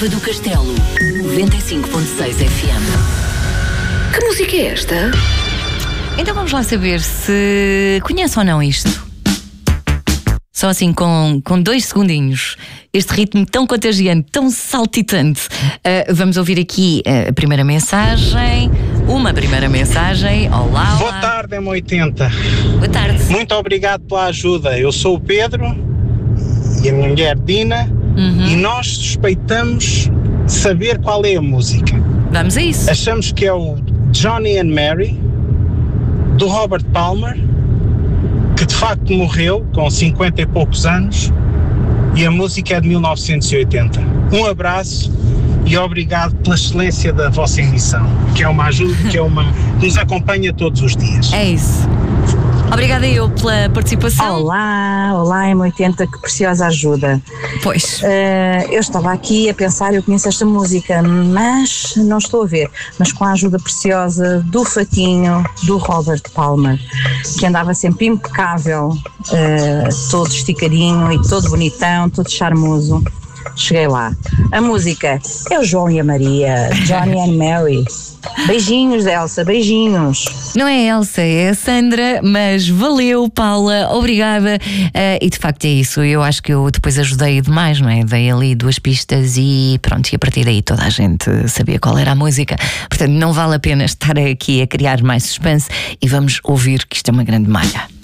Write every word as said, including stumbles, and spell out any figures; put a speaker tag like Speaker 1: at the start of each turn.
Speaker 1: Viva do Castelo, noventa e cinco ponto seis F M. Que música é esta?
Speaker 2: Então vamos lá saber se conhece ou não isto. Só assim com, com dois segundinhos. Este ritmo tão contagiante, tão saltitante. Uh, vamos ouvir aqui uh, a primeira mensagem. Uma primeira mensagem. Olá, olá.
Speaker 3: Boa tarde, M oitenta.
Speaker 2: Boa tarde.
Speaker 3: Muito obrigado pela ajuda. Eu sou o Pedro e a minha mulher Dina, uhum. E nós suspeitamos saber qual é a música.
Speaker 2: Vamos a isso.
Speaker 3: Achamos que é o Johnny and Mary, do Robert Palmer, que de facto morreu com cinquenta e poucos anos, e a música é de mil novecentos e oitenta. Um abraço e obrigado pela excelência da vossa emissão, que é uma ajuda, que é uma que nos acompanha todos os dias.
Speaker 2: É isso. Obrigada eu pela participação.
Speaker 4: Olá, olá M oitenta, que preciosa ajuda.
Speaker 2: Pois.
Speaker 4: Uh, eu estava aqui a pensar, eu conheço esta música, mas não estou a ver. Mas com a ajuda preciosa do Fatinho, do Robert Palmer, que andava sempre impecável, uh, todo esticadinho e todo bonitão, todo charmoso. Cheguei lá. A música é o João e a Maria, Johnny and Mary. Beijinhos, Elsa, beijinhos.
Speaker 2: Não é a Elsa, é a Sandra, mas valeu, Paula, obrigada. Uh, e de facto é isso, eu acho que eu depois ajudei demais, não é? Dei ali duas pistas e pronto, e a partir daí toda a gente sabia qual era a música. Portanto, não vale a pena estar aqui a criar mais suspense e vamos ouvir que isto é uma grande malha.